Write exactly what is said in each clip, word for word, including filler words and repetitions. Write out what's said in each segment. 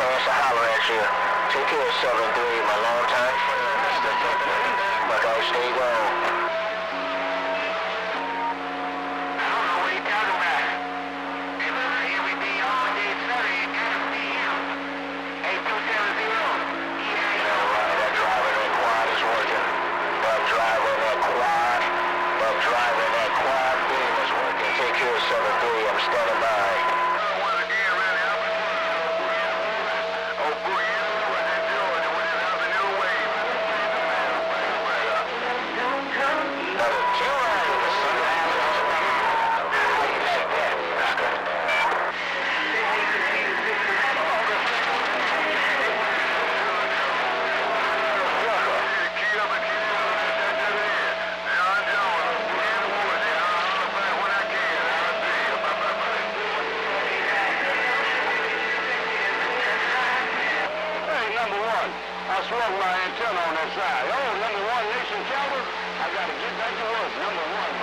chance to holler at you. Take care of seven three, my long-time friend. Okay, stay gone. I don't know what you're talking about. Hey, look, here we be all day Sunday. It gotta be him. eight two seven zero. Yeah, right, that driver, that quad is working. That driver, that quad. That driver, that quad beam is working. Take care of seven three. I'm standing by. I swung my antenna on that side. Oh, number one, Nation Capital. I got to get back to work. Number one.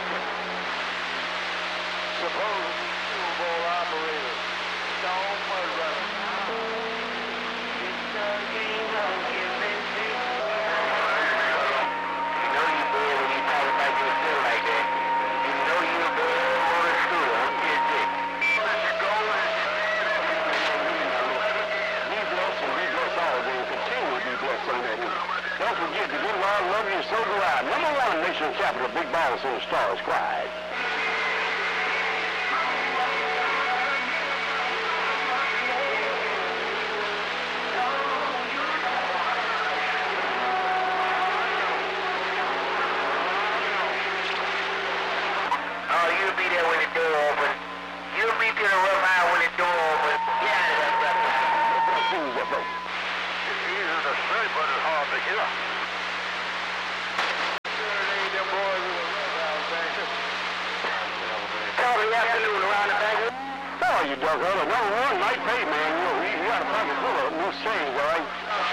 Supposed to be Super Bowl operator. Stone Mudrunner. It's a game of give and take. You know you bad when you talk about yourself like that. You know you bad on the scooter. I'm just sick. Let you go and be blessed and be blessed all day. Continue to be blessed on that week. Don't forget, the good Lord love you, so do I. Number one, Nation Capital, Big Balls and the Stars cried. Oh, you'll be there when the door opens. You'll be to the rough eye when the door opens. Yeah, that's right. It's easy to say, but it's hard to hear. Good afternoon around the back. How are you, Doug? Number one, night pay, man. You, know, you got a pocket full of new strings, all right?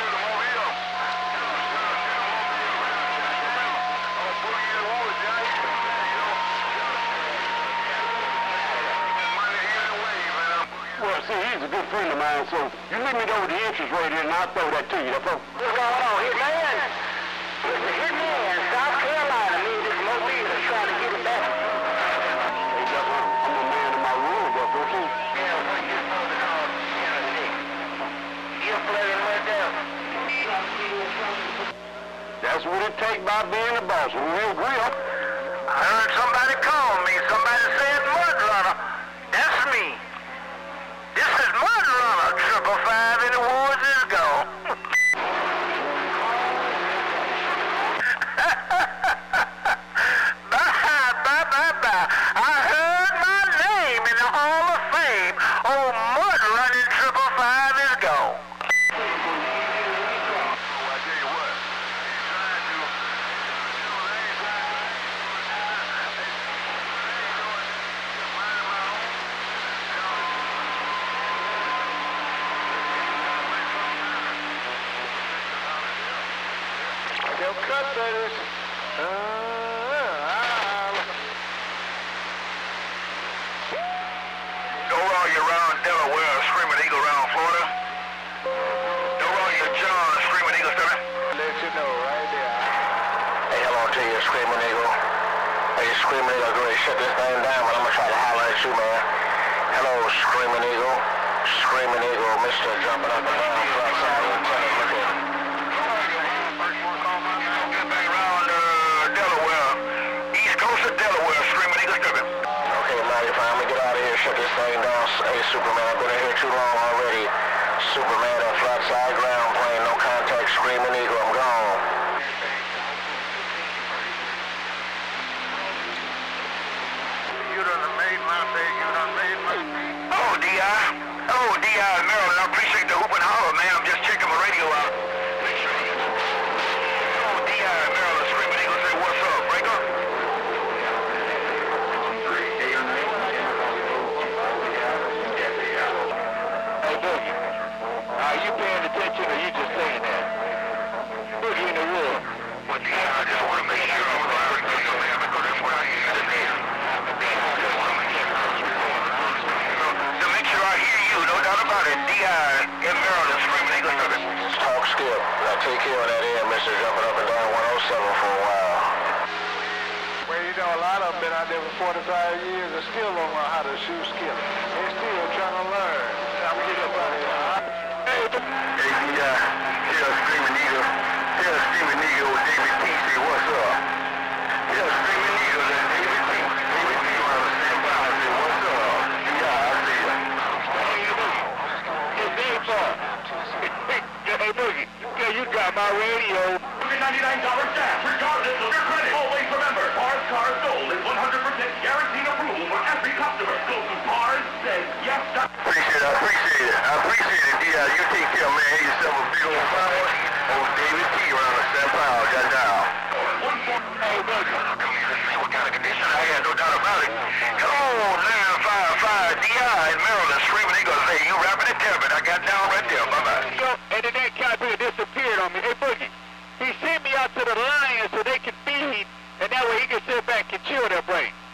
Well, see, he's a good friend of mine, so you leave me there with the interest rate in, and I'll throw that to you. That's all. What's going on? Hitman? Hitman, South Carolina. Me and this mobile is trying to get it back. Hey, Doug, I'm a man of my rules, but don't you? Yeah, well, you're supposed to call Tennessee. You're playing with them. That's what it takes by being a boss. We agree on. I heard somebody call me. Somebody said Mudrunner. That's me. This is Mudrunner. Triple five in the woods is gone. Bye, bye, bye, bye. I heard my name in the Hall of Fame. Oh, Mudrunning Triple Five is gone. They'll cut betters. Uh, Go all you around Delaware, Screaming Eagle around Florida. Go all you John, Screaming Eagle, sir. let you know right there. Hey, hello to you, Screaming Eagle. Hey, Screaming Eagle, go ahead and shut this thing down, but I'm gonna try to holler at you, man. Hello, Screaming Eagle. Screaming Eagle, Mister Jumping Up and Down, flat side antenna, look at it. Get back around uh, Delaware, East Coast of Delaware, Screaming Eagle, sir. Okay, ninety-five, I'm gonna get out of here, shut this thing down. Hey, Superman, I've been in here too long already. Superman on flat side ground plane, no contact, Screaming Eagle, I'm gone. You done made my day, you done made my day. Oh, D I. Oh, D I Maryland, I appreciate the hoop and holler, man. I'm just checking my radio out. Oh, D I Maryland, Screaming Eagle, say what's up, breaker? Hey, Boogie, are you paying attention or you just saying that? Boogie in the wood. Well, D I, I just want to make sure I'm right with you, man, because that's what I hear in there. To make sure I hear you, no doubt about it. D I take care of that air, mister, jumping up and down one oh seven for a while. Well, you know, a lot of them been out there for forty-five years and still don't know how to shoot skill. They're still trying to learn. Time to get up out of here, huh? Hey, D I, tell Screaming Eagle, tell Screaming Eagle with David T, say what's up. Tell Screaming Eagle that David T, David T around the same power, say what's up. D I, I see ya. It's Dave Paul. Hey, Boogie, yeah, you got my radio. ninety-nine dollars cash, regardless of your credit. Always remember, Pars Car Sold is one hundred percent guaranteed approval for every customer. Go to Pars, say yes. Appreciate it, I appreciate it. I appreciate it, D I. You take care, man. Have yourself a big old power. Old David T around the San Paulo, got down. Hey, Boogie. What kind of condition? I had no doubt about it. Hello, nine five five D I in Maryland, Screaming Eagle. Hey, you rapping and tapping. I got down right there. Bye-bye. Yo, and then that cowboy disappeared on me. Hey, Boogie, he sent me out to the lions so they can feed, and that way he can sit back and chill their brain.